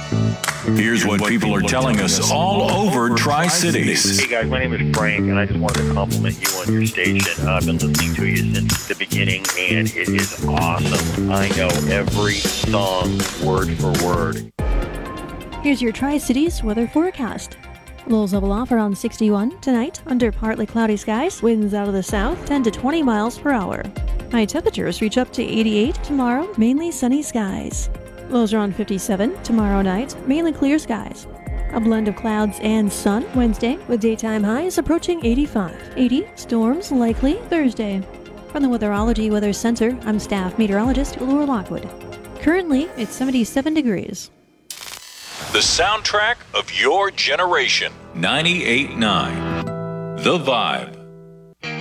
Here's what people are telling us all over Tri-Cities. Hey guys, my name is Frank, and I just wanted to compliment you on your station. I've been listening to you since the beginning, and it is awesome. I know every song word for word. Here's your Tri-Cities weather forecast. Lows level off around 61 tonight under partly cloudy skies. Winds out of the south 10 to 20 miles per hour. High temperatures reach up to 88 tomorrow, mainly sunny skies. Lows around 57 tomorrow night, mainly clear skies. A blend of clouds and sun Wednesday with daytime highs approaching 85. 80 storms likely Thursday. From the Weatherology Weather Center, I'm staff meteorologist Laura Lockwood. Currently, it's 77 degrees. The soundtrack of your generation. 98.9. The Vibe.